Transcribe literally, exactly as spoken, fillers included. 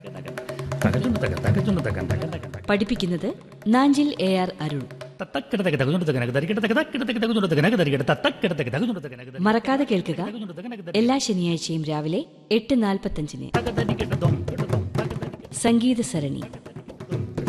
പഠിപ്പിക്കുന്നത് Nanjil A R Arun. മറക്കാതെ കേൾക്കുക എല്ലാ ശനിയാഴ്ചയും രാവിലെ എട്ട് നാൽപ്പത്തഞ്ചിന് സംഗീത സരണി.